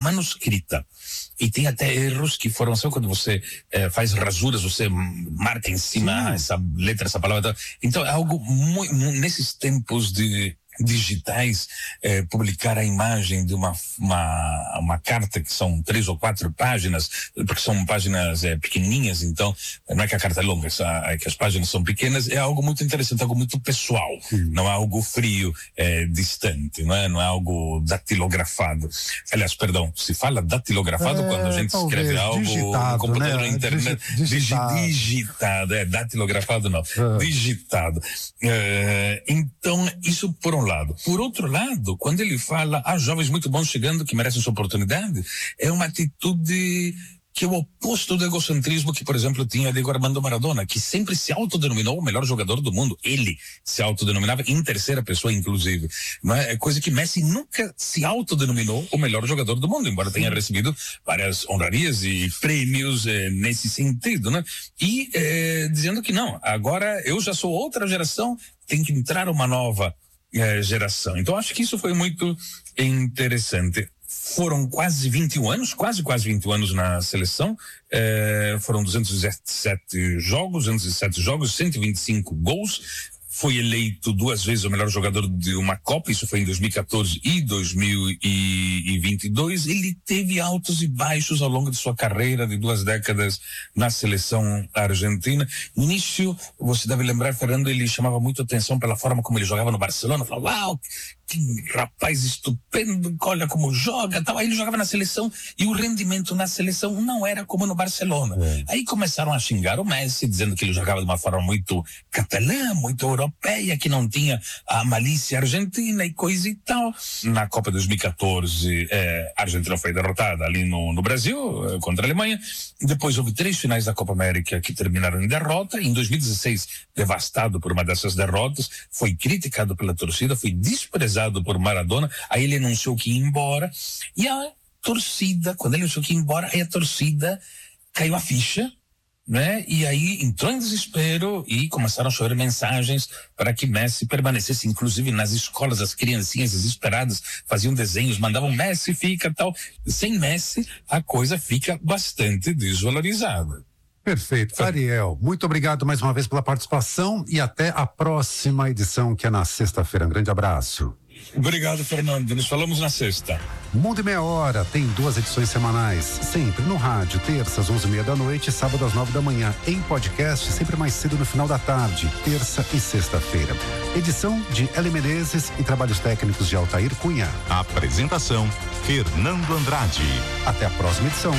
manuscrita. E tem até erros que foram, sabe quando você faz rasuras, você marca em cima essa letra, essa palavra. Então é algo muito, nesses tempos digitais, publicar a imagem de uma carta que são 3 ou 4 páginas, porque são páginas pequenininhas, então não é que a carta é longa, é que as páginas são pequenas, é algo muito interessante, algo muito pessoal, não é algo frio, distante, não é algo datilografado. Aliás, perdão, se fala datilografado quando a gente escreve algo digitado, no computador, né? na internet, digitado, datilografado não, digitado. Então, isso por um lado. Por outro lado, quando ele fala jovens muito bons chegando que merecem sua oportunidade, é uma atitude que é o oposto do egocentrismo que, por exemplo, tinha Diego Armando Maradona, que sempre se autodenominou o melhor jogador do mundo. Ele se autodenominava em terceira pessoa, inclusive. É coisa que Messi nunca se autodenominou o melhor jogador do mundo, embora tenha recebido várias honrarias e prêmios nesse sentido, né? E dizendo que não, agora eu já sou outra geração, tem que entrar uma nova geração. Então acho que isso foi muito interessante. Foram quase 21 anos, quase 21 anos na seleção, foram 207 jogos, 125 gols. Foi eleito 2 vezes o melhor jogador de uma Copa, isso foi em 2014 e 2022. Ele teve altos e baixos ao longo de sua carreira de 2 décadas na seleção argentina. No início, você deve lembrar, Fernando, ele chamava muito atenção pela forma como ele jogava no Barcelona. Falava, uau, que rapaz estupendo, olha como joga, tal. Aí ele jogava na seleção e o rendimento na seleção não era como no Barcelona. Aí começaram a xingar o Messi, dizendo que ele jogava de uma forma muito catalã, muito europeia, que não tinha a malícia argentina e coisa e tal. Na Copa 2014, a Argentina foi derrotada ali no Brasil, contra a Alemanha. Depois houve 3 finais da Copa América que terminaram em derrota. Em 2016, devastado por uma dessas derrotas, foi criticado pela torcida, foi desprezado por Maradona. Aí ele anunciou que ia embora. E a torcida, quando ele anunciou que ia embora, aí a torcida caiu a ficha, né? E aí entrou em desespero e começaram a chover mensagens para que Messi permanecesse, inclusive nas escolas, as criancinhas desesperadas faziam desenhos, mandavam Messi fica tal. Sem Messi, a coisa fica bastante desvalorizada. Perfeito. Ariel, muito obrigado mais uma vez pela participação e até a próxima edição, que é na sexta-feira. Um grande abraço. Obrigado, Fernando. Nos falamos na sexta. Mundo em Meia Hora tem 2 edições semanais, sempre no rádio, terças 11:30 da noite, sábado às 9 da manhã, em podcast, sempre mais cedo no final da tarde, terça e sexta-feira. Edição de Eli Menezes e trabalhos técnicos de Altair Cunha. Apresentação, Fernando Andrade. Até a próxima edição.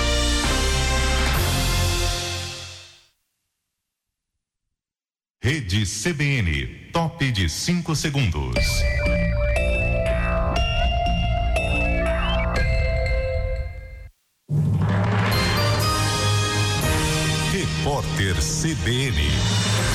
Rede CBN, top de 5 segundos. Repórter CBN.